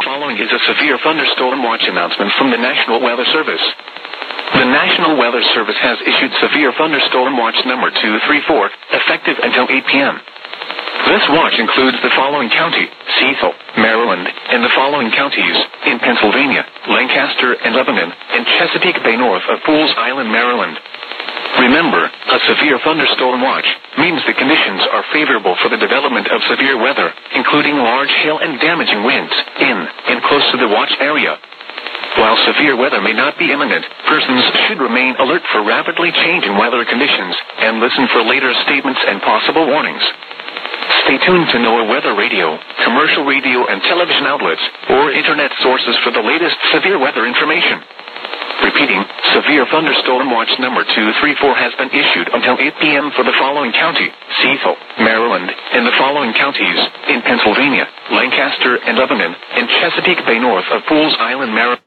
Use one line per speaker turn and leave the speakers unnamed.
Following is a severe thunderstorm watch announcement from the National Weather Service. The National Weather Service has issued severe thunderstorm watch number 234, effective until 8 p.m. This watch includes the following county, Cecil, Maryland, and the following counties, in Pennsylvania, Lancaster and Lebanon, and Chesapeake Bay north of Pools Island, Maryland. Remember, a severe thunderstorm watch means the conditions are favorable for the development of severe weather, including large hail and damaging winds, in and close to the watch area. While severe weather may not be imminent, persons should remain alert for rapidly changing weather conditions and listen for later statements and possible warnings. Stay tuned to NOAA Weather Radio, commercial radio and television outlets, or internet sources for the latest severe weather information. Repeating, severe thunderstorm watch number 234 has been issued until 8 p.m. for the following county, Cecil, Maryland, and the following counties, in Pennsylvania, Lancaster and Lebanon, and Chesapeake Bay north of Pools Island, Maryland.